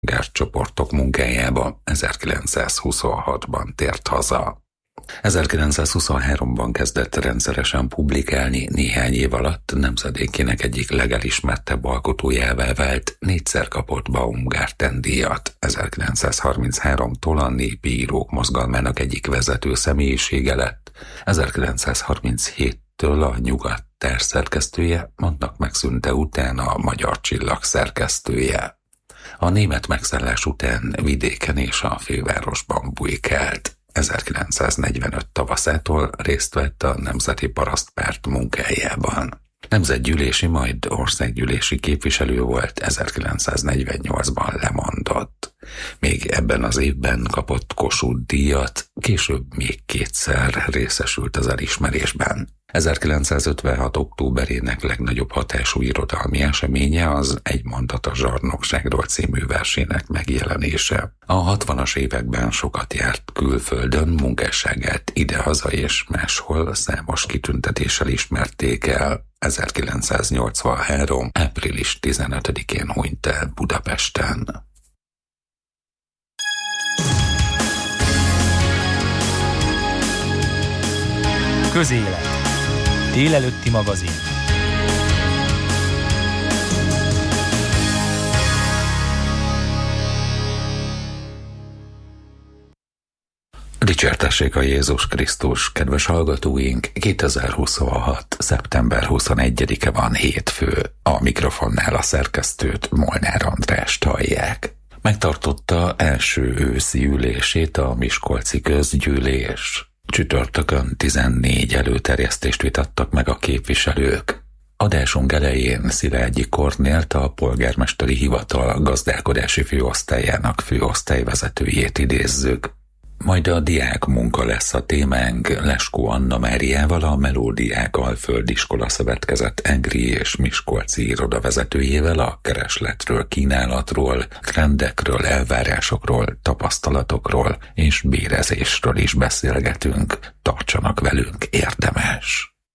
csoportok munkájába 1926-ban tért haza. 1923-ban kezdett rendszeresen publikálni, néhány év alatt nemzedékének egyik legelismertebb alkotójává vált, 4-szer kapott Baumgarten-díjat. 1933-tól a népi írók mozgalmának egyik vezető személyisége lett, 1937-től a Nyugat társszerkesztője, annak megszűnte után a Magyar Csillag szerkesztője. A német megszállás után vidéken és a fővárosban bujkált. 1945 tavaszától részt vett a Nemzeti Parasztpárt munkájában. Nemzetgyűlési, majd országgyűlési képviselő volt, 1948-ban lemondott. Még ebben az évben kapott Kossuth-díjat, később még 2-szer részesült az elismerésben. 1956. októberének legnagyobb hatású irodalmi eseménye az Egy mondat a zsarnokságról című versének megjelenése. A 60-as években sokat járt külföldön, munkásságát idehaza és máshol számos kitüntetéssel ismerték el. 1983. április 15-én hunyt el Budapesten. Közélet. Délelőtti magazin. Dicsértessék a Jézus Krisztus, kedves hallgatóink! 2026. szeptember 21-e van, hétfő. A mikrofonnál a szerkesztőt, Molnár Andrást hallják. Megtartotta első őszi ülését a Miskolci Közgyűlés. Csütörtökön 14 előterjesztést vitattak meg a képviselők. Adásunk elején Szilágyi Kornélt, a polgármesteri hivatal gazdálkodási főosztályának főosztályvezetőjét idézzük. Majd a diák munka lesz a témánk, Leskó Anna Máriával, a Melódiák Alföldi Iskola Szövetkezet egri és miskolci irodavezetőjével a keresletről, kínálatról, trendekről, elvárásokról, tapasztalatokról és bérezésről is beszélgetünk. Tartsanak velünk, érdemes!